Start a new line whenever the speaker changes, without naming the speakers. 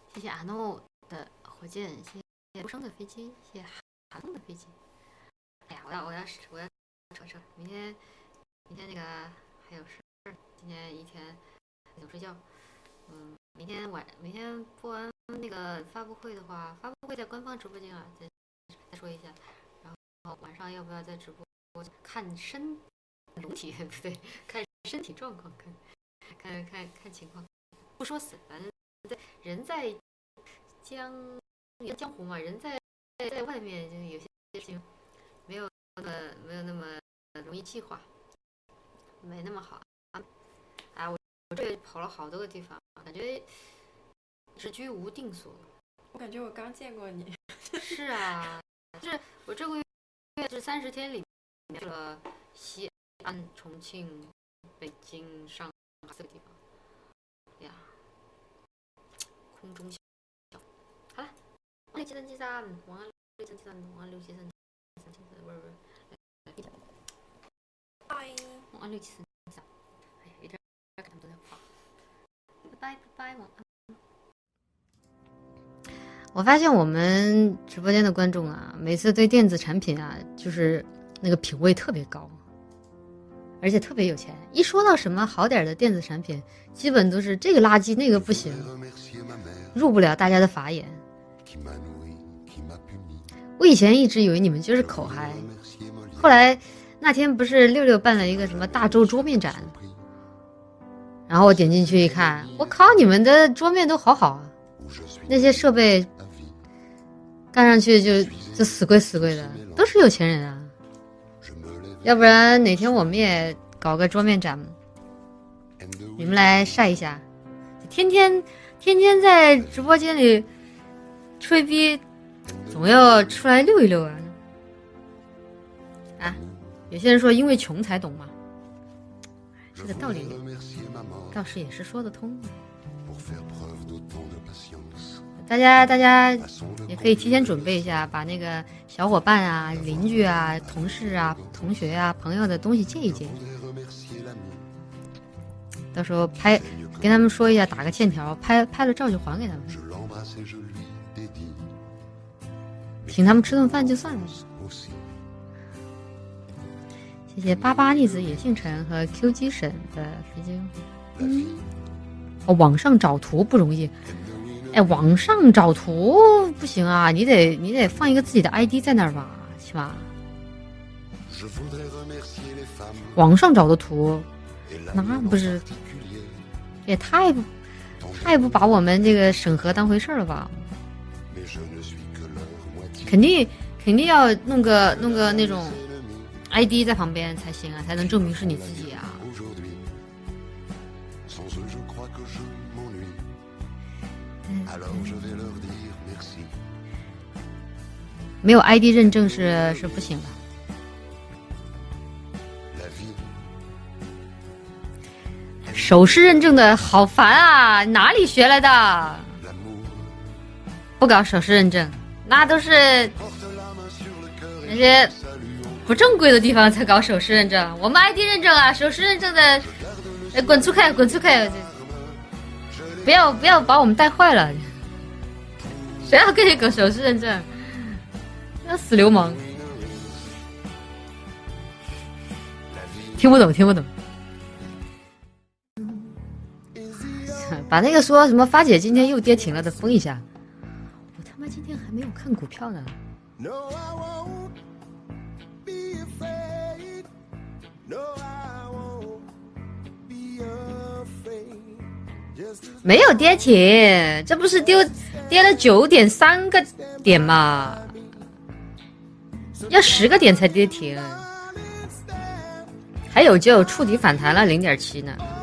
谢谢阿诺的火箭，谢谢无声的飞机，谢谢韩风的飞机。哎呀，我要扯，明天那个还有事，今天一天想睡觉。明天播完那个发布会的话，发布会在官方直播间啊，再说一下。然后晚上要不要在直播看龙体不对，看身体状况，看情况，不说死，反正人在江湖嘛，人在外面，就有些事情没有那么容易计划，没那么好啊。我这跑了好多个地方，感觉是居无定所。
我感觉我刚见过你。
是啊，就是我这个月这30天里面去了西安、重庆、北京、上海4个地方。呀，空中小。好了，往67373，往673，往673，不是，往673。哎呀，一点他们都在跑。拜拜，晚安。我发现我们直播间的观众啊，每次对电子产品啊，就是那个品味特别高，而且特别有钱。一说到什么好点的电子产品，基本都是这个垃圾那个不行，入不了大家的法眼。我以前一直以为你们就是口嗨，后来那天不是66办了一个什么大洲桌面展，然后我点进去一看，我靠，你们的桌面都好啊，那些设备干上去就死贵的，都是有钱人啊。要不然哪天我们也搞个桌面展，你们来晒一下，天天在直播间里吹逼，总要出来溜一溜啊！啊，有些人说因为穷才懂嘛，这个道理倒是也是说得通的。大家也可以提前准备一下，把那个小伙伴啊、邻居啊、同事啊、同学啊、朋友的东西借一借，到时候跟他们说一下，打个欠条，拍了照就还给他们，请他们吃顿饭就算了。谢谢88逆子野性城和 QG 省的飞机。网上找图不容易。哎，网上找图不行啊，你得放一个自己的 ID 在那儿吧，起码。网上找的图，那不是也太不把我们这个审核当回事了吧？肯定要弄个那种 ID 在旁边才行啊，才能证明是你自己啊。没有 ID 认证是不行的。手势认证的好烦啊，哪里学来的？不搞手势认证，那都是那些不正规的地方才搞手势认证。我们 ID 认证啊，手势认证的滚出去！不要把我们带坏了。谁要跟你搞手势认证？要死流氓！听不懂。把那个说什么发姐今天又跌停了的封一下。我他妈今天还没有看股票呢。没有跌停，这不是跌了9.3个点吗？要10个点才跌停，还有就触底反弹了0.7呢。